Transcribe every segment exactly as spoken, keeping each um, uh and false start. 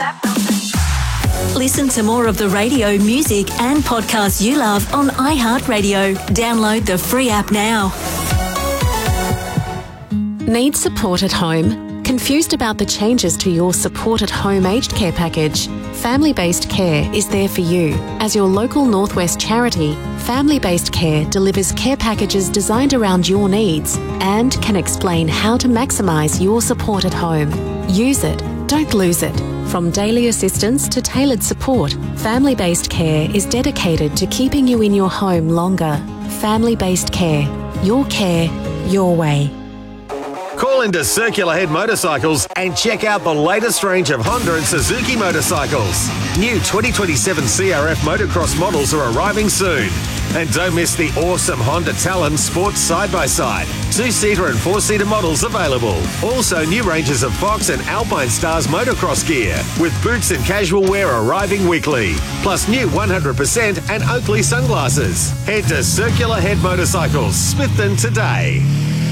Listen to more of the radio, music and podcasts you love on iHeartRadio. Download the free app now. Need support at home? Confused about the changes to your Support at Home aged care package? Family Based Care is there for you. As your local Northwest charity, Family Based Care delivers care packages designed around your needs and can explain how to maximise your support at home. Use it, don't lose it. From daily assistance to tailored support, Family Based Care is dedicated to keeping you in your home longer. Family Based Care. Your care, your way. Call into Circular Head Motorcycles and check out the latest range of Honda and Suzuki motorcycles. New twenty twenty-seven C R F motocross models are arriving soon. And don't miss the awesome Honda Talon Sports Side-by-Side. Two-seater and four-seater models available. Also, new ranges of Fox and Alpine Stars motocross gear, with boots and casual wear arriving weekly. Plus new one hundred percent and Oakley sunglasses. Head to Circular Head Motorcycles, Smithton today.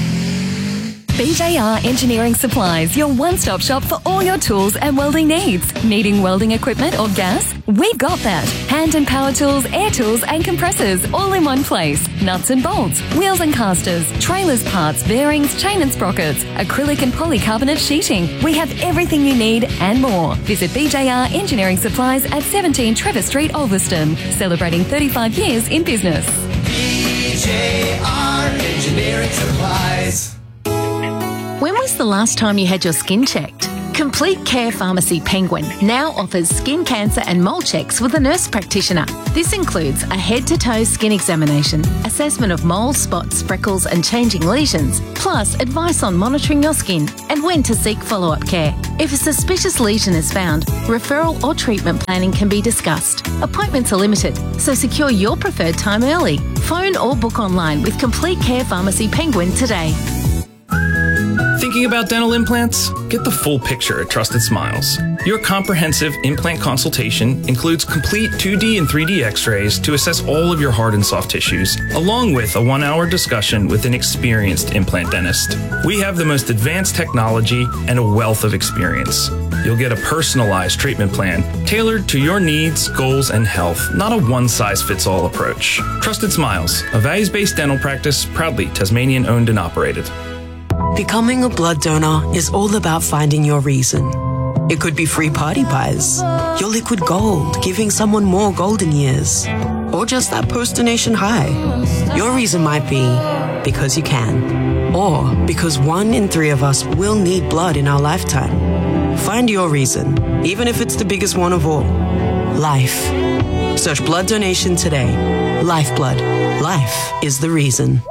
B J R Engineering Supplies, your one-stop shop for all your tools and welding needs. Needing welding equipment or gas? We've got that. Hand and power tools, air tools and compressors, all in one place. Nuts and bolts, wheels and casters, trailers parts, bearings, chain and sprockets, acrylic and polycarbonate sheeting. We have everything you need and more. Visit B J R Engineering Supplies at seventeen Trevor Street, Ulverston, celebrating thirty-five years in business. B J R Engineering Supplies. When was the last time you had your skin checked? Complete Care Pharmacy Penguin now offers skin cancer and mole checks with a nurse practitioner. This includes a head-to-toe skin examination, assessment of moles, spots, freckles and changing lesions, plus advice on monitoring your skin and when to seek follow-up care. If a suspicious lesion is found, referral or treatment planning can be discussed. Appointments are limited, so secure your preferred time early. Phone or book online with Complete Care Pharmacy Penguin today. Thinking about dental implants? Get the full picture at Trusted Smiles. Your comprehensive implant consultation includes complete two D and three D x-rays to assess all of your hard and soft tissues, along with a one-hour discussion with an experienced implant dentist. We have the most advanced technology and a wealth of experience. You'll get a personalized treatment plan tailored to your needs, goals, and health, not a one-size-fits-all approach. Trusted Smiles, a values-based dental practice, proudly Tasmanian-owned and operated. Becoming a blood donor is all about finding your reason. It could be free party pies, your liquid gold, giving someone more golden years, or just that post-donation high. Your reason might be because you can, or because one in three of us will need blood in our lifetime. Find your reason, even if it's the biggest one of all. Life. Search blood donation today. Lifeblood. Life is the reason.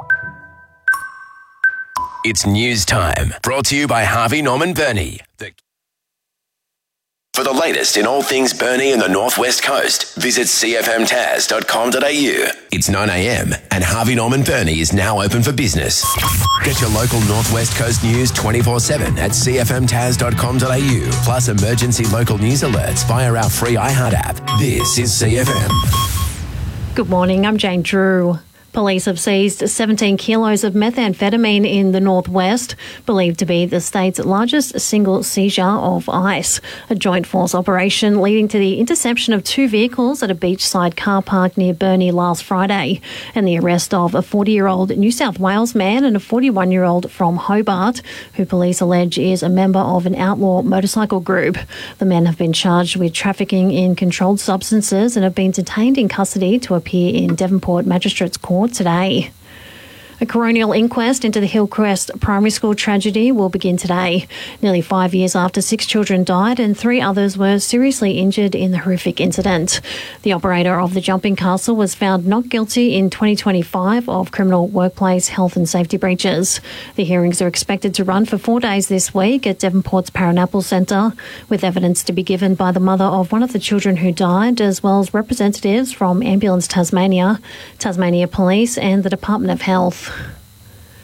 It's news time, brought to you by Harvey Norman Burnie. The- For the latest in all things Burnie and the Northwest Coast, visit c f m tas dot com dot a u. It's nine a m and Harvey Norman Burnie is now open for business. Get your local Northwest Coast news twenty-four seven at c f m tas dot com dot a u, plus emergency local news alerts via our free iHeart app. This is C F M. Good morning, I'm Jane Drew. Police have seized seventeen kilos of methamphetamine in the northwest, believed to be the state's largest single seizure of ice. A joint force operation leading to the interception of two vehicles at a beachside car park near Burnie last Friday, and the arrest of a forty-year-old New South Wales man and a forty-one-year-old from Hobart, who police allege is a member of an outlaw motorcycle group. The men have been charged with trafficking in controlled substances and have been detained in custody to appear in Devonport Magistrates Court today. A coronial inquest into the Hillcrest Primary School tragedy will begin today, nearly five years after six children died and three others were seriously injured in the horrific incident. The operator of the jumping castle was found not guilty in twenty twenty-five of criminal workplace health and safety breaches. The hearings are expected to run for four days this week at Devonport's Paranapple Centre, with evidence to be given by the mother of one of the children who died, as well as representatives from Ambulance Tasmania, Tasmania Police and the Department of Health.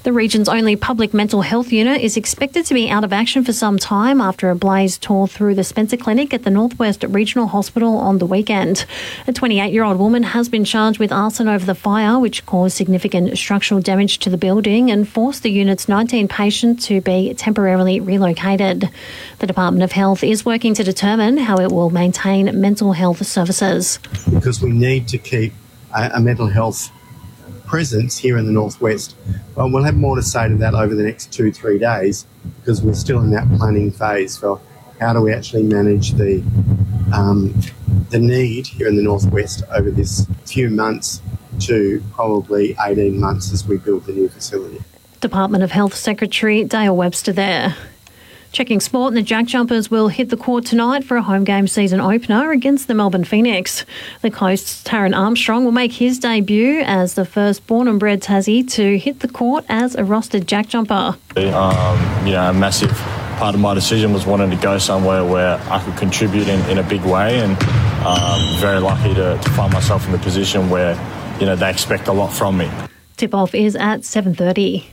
The region's only public mental health unit is expected to be out of action for some time after a blaze tore through the Spencer Clinic at the Northwest Regional Hospital on the weekend. A twenty-eight-year-old woman has been charged with arson over the fire, which caused significant structural damage to the building and forced the unit's nineteen patients to be temporarily relocated. The Department of Health is working to determine how it will maintain mental health services. Because we need to keep a, a mental health presence here in the Northwest. Well, we'll have more to say to that over the next two, three days because we're still in that planning phase for how do we actually manage the um, the need here in the Northwest over this few months to probably eighteen months as we build the new facility. Department of Health Secretary Dale Webster there. Checking sport, and the Jack Jumpers will hit the court tonight for a home game season opener against the Melbourne Phoenix. The Coast's Taron Armstrong will make his debut as the first born and bred Tassie to hit the court as a rostered Jack Jumper. Um, you know, a massive part of my decision was wanting to go somewhere where I could contribute in, in a big way, and um, very lucky to, to find myself in the position where, you know, they expect a lot from me. Tip-off is at seven thirty.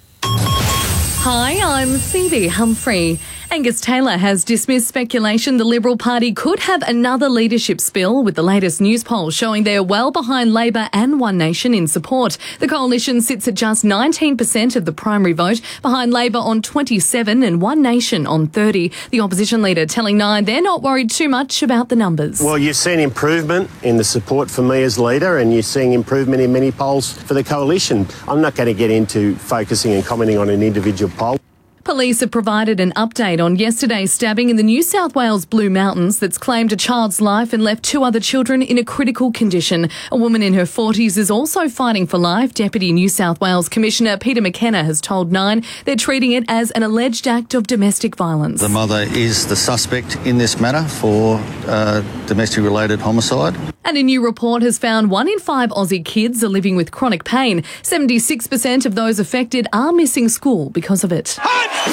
Hi, I'm Phoebe Humphrey. Angus Taylor has dismissed speculation the Liberal Party could have another leadership spill, with the latest news poll showing they're well behind Labor and One Nation in support. The coalition sits at just nineteen percent of the primary vote, behind Labor on twenty-seven and One Nation on thirty. The opposition leader telling Nine they're not worried too much about the numbers. Well, you've seen improvement in the support for me as leader, and you're seeing improvement in many polls for the coalition. I'm not going to get into focusing and commenting on an individual poll. Police have provided an update on yesterday's stabbing in the New South Wales Blue Mountains that's claimed a child's life and left two other children in a critical condition. A woman in her forties is also fighting for life. Deputy New South Wales Commissioner Peter McKenna has told Nine they're treating it as an alleged act of domestic violence. The mother is the suspect in this matter for uh, domestic-related homicide. And a new report has found one in five Aussie kids are living with chronic pain. seventy-six percent of those affected are missing school because of it.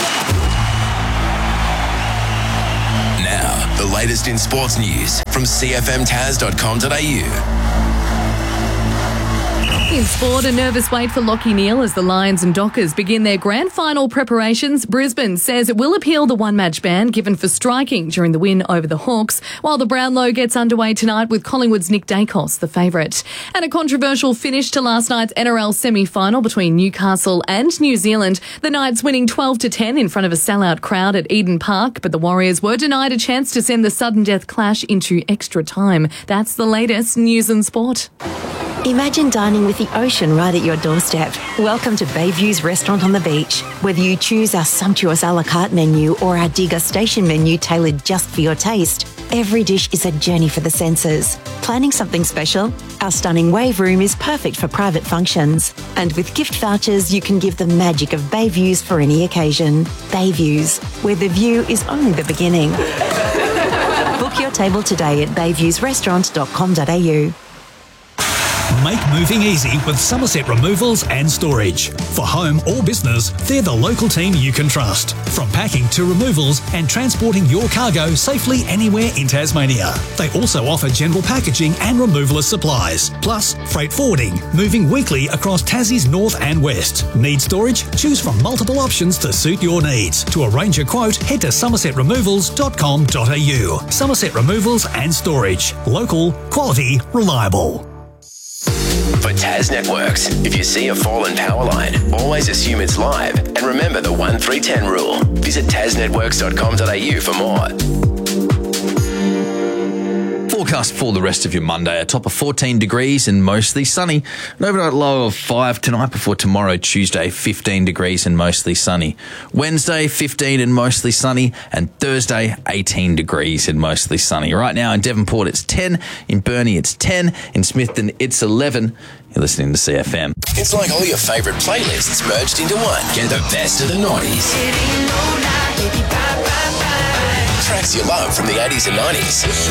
Now, the latest in sports news from c f m taz dot com dot a u. In sport, a nervous wait for Lachie Neale as the Lions and Dockers begin their grand final preparations. Brisbane says it will appeal the one-match ban given for striking during the win over the Hawks, while the Brownlow gets underway tonight with Collingwood's Nick Dacos, the favourite. And a controversial finish to last night's N R L semi-final between Newcastle and New Zealand. The Knights winning twelve to ten in front of a sellout crowd at Eden Park, but the Warriors were denied a chance to send the sudden death clash into extra time. That's the latest news and sport. Imagine dining with the ocean right at your doorstep. Welcome to Bayview's Restaurant on the Beach. Whether you choose our sumptuous a la carte menu or our degustation menu tailored just for your taste, every dish is a journey for the senses. Planning something special? Our stunning wave room is perfect for private functions. And with gift vouchers, you can give the magic of Bayviews for any occasion. Bayviews, where the view is only the beginning. Book your table today at bayviews restaurant dot com dot a u. Make moving easy with Somerset Removals and Storage. For home or business, they're the local team you can trust. From packing to removals and transporting your cargo safely anywhere in Tasmania. They also offer general packaging and removalist supplies, plus freight forwarding, moving weekly across Tassie's north and west. Need storage? Choose from multiple options to suit your needs. To arrange a quote, head to somerset removals dot com dot a u. Somerset Removals and Storage. Local, quality, reliable. For Taz Networks, if you see a fallen power line, always assume it's live, and remember the one three ten rule. Visit taz networks dot com dot a u for more. Forecast for the rest of your Monday, a top of fourteen degrees and mostly sunny. An overnight low of five tonight before tomorrow, Tuesday, fifteen degrees and mostly sunny. Wednesday, fifteen and mostly sunny. And Thursday, eighteen degrees and mostly sunny. Right now in Devonport, it's ten. In Burnie, it's ten. In Smithton, it's eleven. You're listening to C F M. It's like all your favourite playlists merged into one. Get the best of the noughties. Tracks you love from the eighties and nineties.